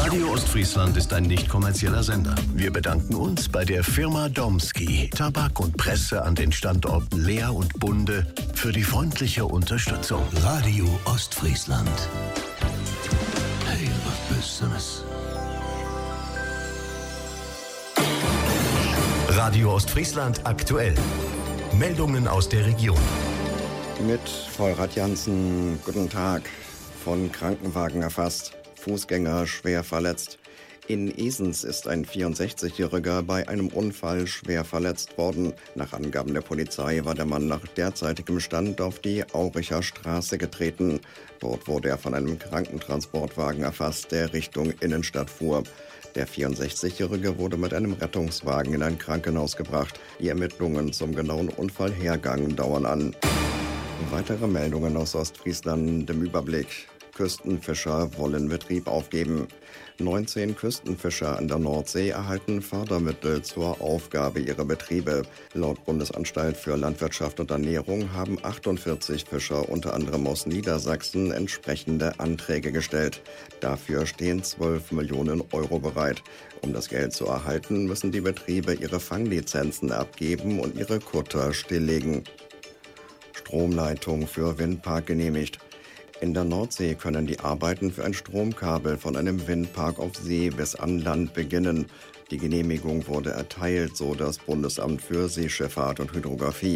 Radio Ostfriesland ist ein nicht kommerzieller Sender. Wir bedanken uns bei der Firma Domski, Tabak und Presse an den Standorten Leer und Bunde für die freundliche Unterstützung. Radio Ostfriesland. Hey, was Besseres. Radio Ostfriesland aktuell. Meldungen aus der Region. Mit Volrad Jansen, guten Tag. Von Krankenwagen erfasst. Fußgänger schwer verletzt. In Esens ist ein 64-Jähriger bei einem Unfall schwer verletzt worden. Nach Angaben der Polizei war der Mann nach derzeitigem Stand auf die Auricher Straße getreten. Dort wurde er von einem Krankentransportwagen erfasst, der Richtung Innenstadt fuhr. Der 64-Jährige wurde mit einem Rettungswagen in ein Krankenhaus gebracht. Die Ermittlungen zum genauen Unfallhergang dauern an. Weitere Meldungen aus Ostfriesland im Überblick. Küstenfischer wollen Betrieb aufgeben. 19 Küstenfischer an der Nordsee erhalten Fördermittel zur Aufgabe ihrer Betriebe. Laut Bundesanstalt für Landwirtschaft und Ernährung haben 48 Fischer, unter anderem aus Niedersachsen, entsprechende Anträge gestellt. Dafür stehen 12 Millionen Euro bereit. Um das Geld zu erhalten, müssen die Betriebe ihre Fanglizenzen abgeben und ihre Kutter stilllegen. Stromleitung für Windpark genehmigt. In der Nordsee können die Arbeiten für ein Stromkabel von einem Windpark auf See bis an Land beginnen. Die Genehmigung wurde erteilt, so das Bundesamt für Seeschifffahrt und Hydrographie.